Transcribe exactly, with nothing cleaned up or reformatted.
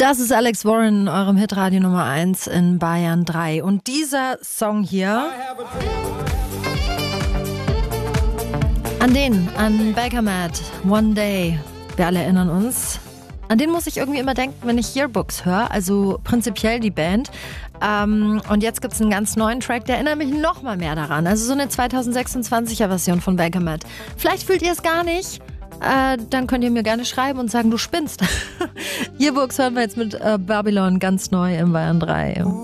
Das ist Alex Warren in eurem Hitradio Nummer eins in Bayern drei. Und dieser Song hier, an den, an Bakermat, One Day, wir alle erinnern uns, an den muss ich irgendwie immer denken, wenn ich Yearbooks höre, also prinzipiell die Band. Ähm, und jetzt gibt es einen ganz neuen Track, der erinnert mich noch mal mehr daran. Also so eine zweitausendsechsundzwanziger Version von Bakermat. Vielleicht fühlt ihr es gar nicht. Äh, dann könnt ihr mir gerne schreiben und sagen, du spinnst. Yearbooks hören wir jetzt mit äh, Babylon ganz neu im Bayern drei.